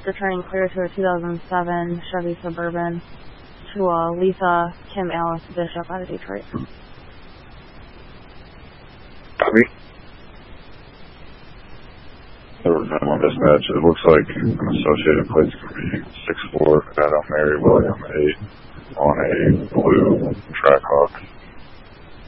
returning clear to a 2007 Chevy Suburban to Lisa Kim Alice Bishop out of Detroit. Copy. Over 9-1 dispatch. It looks like an associated plates could be 6'4", Adam Mary William 8 on a blue Trackhawk.